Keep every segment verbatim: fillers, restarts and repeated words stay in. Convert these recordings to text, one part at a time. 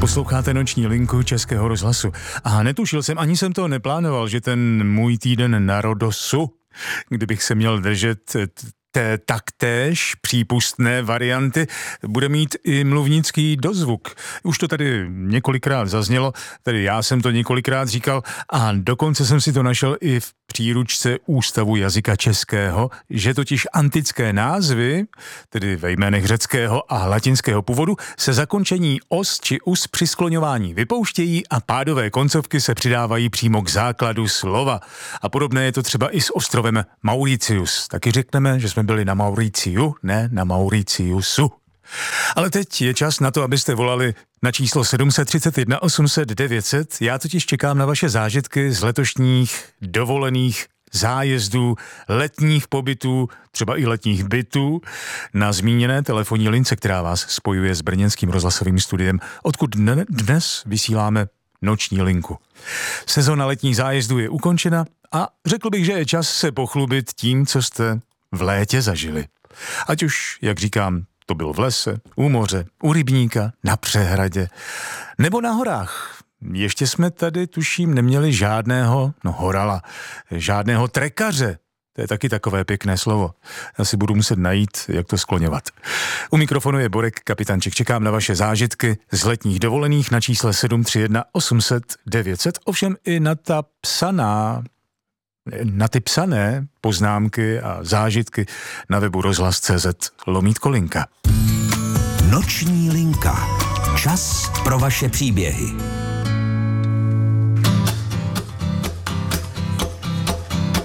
Posloucháte noční linku Českého rozhlasu. A netušil jsem, ani jsem to neplánoval, že ten můj týden na Rodosu, kdybych se měl držet té taktéž přípustné varianty, bude mít i mluvnický dozvuk. Už to tady několikrát zaznělo, tedy já jsem to několikrát říkal a dokonce jsem si to našel i v příručce Ústavu jazyka českého, že totiž antické názvy, tedy ve jménech řeckého a latinského původu, se zakončení os či us při skloňování vypouštějí a pádové koncovky se přidávají přímo k základu slova. A podobné je to třeba i s ostrovem Mauritius. Taky řekneme, že jsme byli na Mauriciu, ne na Mauriciusu. Ale teď je čas na to, abyste volali na číslo sedm tři jedna osm set devět set. Já totiž čekám na vaše zážitky z letošních dovolených zájezdů, letních pobytů, třeba i letních bytů, na zmíněné telefonní lince, která vás spojuje s brněnským rozhlasovým studiem, odkud dnes vysíláme noční linku. Sezona letních zájezdů je ukončena a řekl bych, že je čas se pochlubit tím, co jste v létě zažili. Ať už, jak říkám, to bylo v lese, u moře, u rybníka, na přehradě, nebo na horách. Ještě jsme tady, tuším, neměli žádného, no horala, žádného trekaře. To je taky takové pěkné slovo. Já si budu muset najít, jak to skloňovat. U mikrofonu je Borek Kapitanček. Čekám na vaše zážitky z letních dovolených na čísle sedm tři jedna osm set devět set, ovšem i na ta psaná, na ty psané poznámky a zážitky na webu rozhlas tečka cé zet lomítko linka. Noční linka. Čas pro vaše příběhy.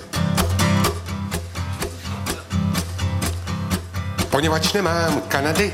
Poněvadž nemám Kanady,